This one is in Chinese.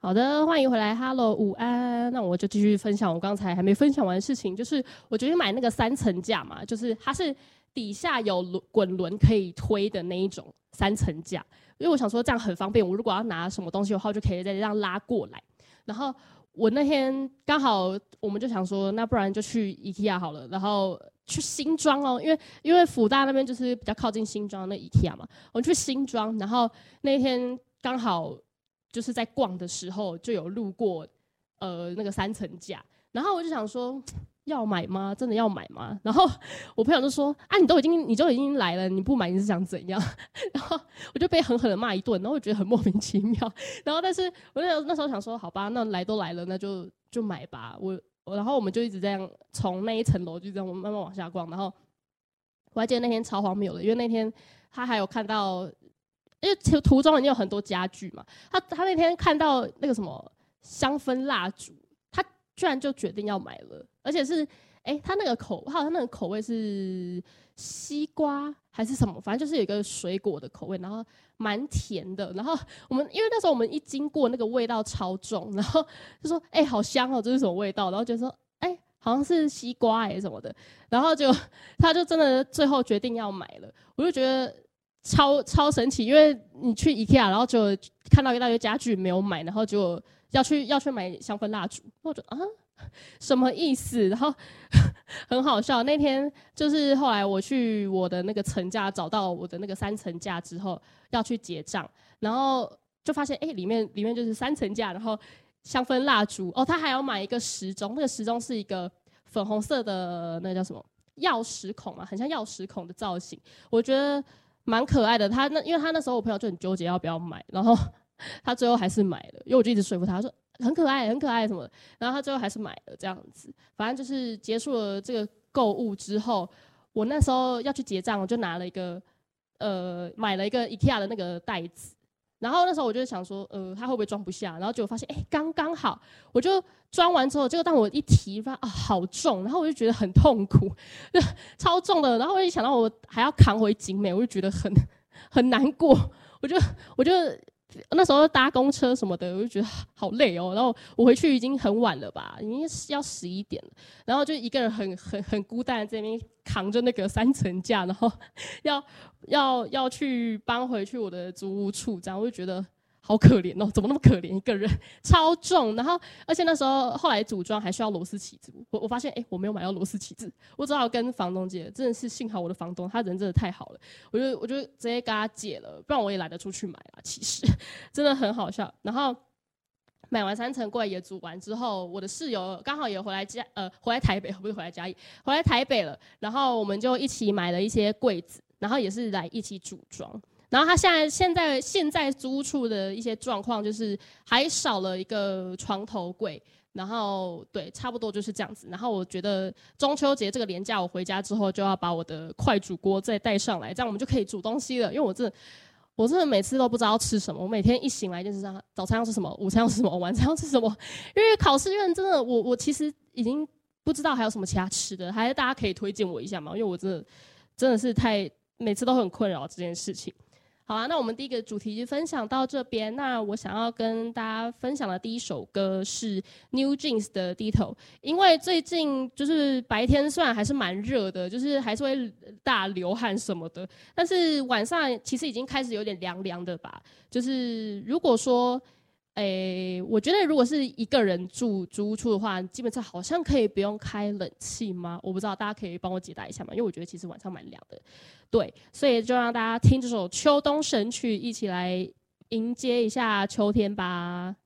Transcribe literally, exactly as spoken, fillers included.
好的，欢迎回来 ，Hello， 午安。那我就继续分享我刚才还没分享完的事情，就是我决定买那个三层架嘛，就是它是底下有轮滚轮可以推的那一种三层架，因为我想说这样很方便，我如果要拿什么东西的话，我就可以再这样拉过来。然后我那天刚好我们就想说，那不然就去 IKEA 好了，然后去新庄哦，因为因为辅大那边就是比较靠近新庄那 IKEA 嘛，我们去新庄，然后那天刚好。就是在逛的时候就有路过，呃，那个三层架，然后我就想说，要买吗？真的要买吗？然后我朋友就说，啊，你都已经你就已经来了，你不买你是想怎样？然后我就被狠狠的骂一顿，然后我觉得很莫名其妙。然后但是我那那时候想说，好吧，那来都来了，那就就买吧。我然后我们就一直这样从那一层楼就这样慢慢往下逛，然后我还记得那天超荒谬的，因为那天他还有看到。因为途中已经有很多家具嘛，他他那天看到那个什么香氛蜡烛，他居然就决定要买了，而且是哎、欸，他那个口，他那个口味是西瓜还是什么，反正就是有一个水果的口味，然后蛮甜的。然后我们因为那时候我们一经过那个味道超重，然后就说哎、欸，好香哦，这是什么味道？然后就说哎、欸，好像是西瓜哎、欸、什么的，然后就他就真的最后决定要买了，我就觉得。超超神奇，因为你去 IKEA， 然后就看到一大堆家具没有买，然后就要去要去买香氛蜡烛，我就啊什么意思？然后很好笑。那天就是后来我去我的那个层架找到我的那个三层架之后要去结账，然后就发现哎、欸、里面里面就是三层架，然后香氛蜡烛哦，他还要买一个时钟，那个时钟是一个粉红色的那个叫什么钥匙孔嘛，很像钥匙孔的造型，我觉得。蛮可爱的，他那因为他那时候我朋友就很纠结要不要买，然后他最后还是买了，因为我就一直说服他，他说很可爱很可爱什么的，然后他最后还是买了这样子。反正就是结束了这个购物之后，我那时候要去结账，我就拿了一个呃买了一个 IKEA 的那个袋子，然后那时候我就想说，呃，他会不会装不下？然后结果发现，哎、欸，刚刚好，我就装完之后，结果当我一提，发现啊好重，然后我就觉得很痛苦，超重的。然后我一想到我还要扛回景美，我就觉得很很难过。我就我就那时候搭公车什么的，我就觉得好累哦。然后我回去已经很晚了吧，已经要十一点了。然后就一个人很很很孤单的在那边扛着那个三层架，然后要要要去搬回去我的租屋处，这样我就觉得好可怜哦，怎么那么可怜一个人，超重。然后而且那时候后来组装还需要螺丝起子，我我发现哎、欸、我没有买到螺丝起子，我只好跟房东借，真的是幸好我的房东他人真的太好了，我就我就直接跟他借了，不然我也懒得出去买啦，其实真的很好笑。然后买完三层柜也煮完之后，我的室友刚好也回来家，呃，回来台北，不是回来嘉义，回来台北了。然后我们就一起买了一些柜子，然后也是来一起组装。然后他现在现在现在租屋处的一些状况就是还少了一个床头柜，然后对，差不多就是这样子。然后我觉得中秋节这个连假我回家之后就要把我的快煮锅再带上来，这样我们就可以煮东西了。因为我真的我真的每次都不知道要吃什么，我每天一醒来就是早餐要吃什么，午餐要吃什么，晚餐要吃什么。因为考试院真的我我其实已经不知道还有什么其他吃的，还是大家可以推荐我一下嘛？因为我真的真的是太每次都很困扰这件事情。好啊，那我们第一个主题就分享到这边。那我想要跟大家分享的第一首歌是 New Jeans 的 Ditto， 因为最近就是白天虽然还是蛮热的，就是还是会大流汗什么的，但是晚上其实已经开始有点凉凉的吧。就是如果说，诶，我觉得如果是一个人住租屋处的话，基本上好像可以不用开冷气吗？我不知道，大家可以帮我解答一下吗？因为我觉得其实晚上蛮凉的。对，所以就让大家听这首秋冬神曲，一起来迎接一下秋天吧。